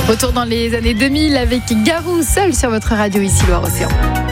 Retour dans les années 2000 avec Garou, seul sur votre radio ici Loire-Océan.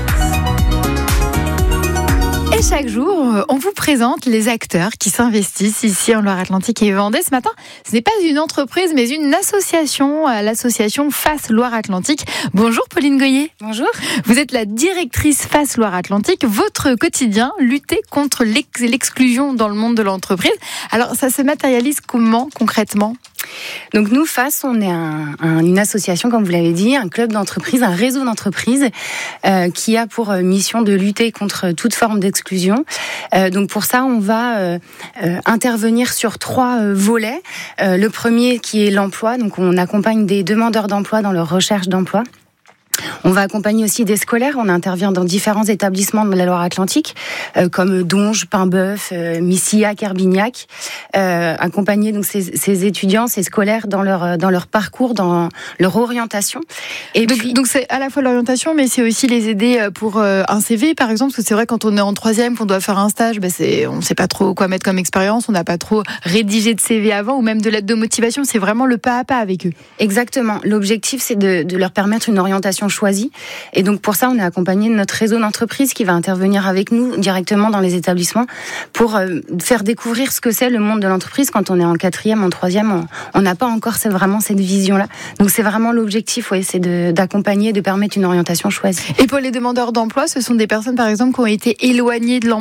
Et chaque jour, on vous présente les acteurs qui s'investissent ici en Loire-Atlantique et Vendée. Ce matin, ce n'est pas une entreprise, mais une association, l'association FACE Loire-Atlantique. Bonjour Pauline Goyer. Bonjour. Vous êtes la directrice FACE Loire-Atlantique. Votre quotidien, lutter contre l'exclusion dans le monde de l'entreprise. Alors, ça se matérialise comment concrètement ? Donc nous, FACE, on est une association, comme vous l'avez dit, un club d'entreprise, un réseau d'entreprises qui a pour mission de lutter contre toute forme d'exclusion. Donc pour ça, on va intervenir sur 3 volets. Le premier qui est l'emploi, donc on accompagne des demandeurs d'emploi dans leur recherche d'emploi. On va accompagner aussi des scolaires. On intervient dans différents établissements de la Loire-Atlantique, comme Donge, Paimboeuf, Missillac, Herbignac. Accompagner donc ces étudiants, ces scolaires dans leur parcours, dans leur orientation. Et donc c'est à la fois l'orientation, mais c'est aussi les aider pour un CV, par exemple. Parce que c'est vrai, quand on est en 3e, qu'on doit faire un stage, on ne sait pas trop quoi mettre comme expérience. On n'a pas trop rédigé de CV avant, ou même de lettre de motivation. C'est vraiment le pas à pas avec eux. Exactement. L'objectif, c'est de leur permettre une orientation choisie. Et donc pour ça, on est accompagné de notre réseau d'entreprises qui va intervenir avec nous directement dans les établissements pour faire découvrir ce que c'est le monde de l'entreprise. Quand on est en 4e, en 3e, on n'a pas encore vraiment cette vision-là. Donc c'est vraiment l'objectif, c'est d'accompagner, de permettre une orientation choisie. Et pour les demandeurs d'emploi, ce sont des personnes par exemple qui ont été éloignées de l'emploi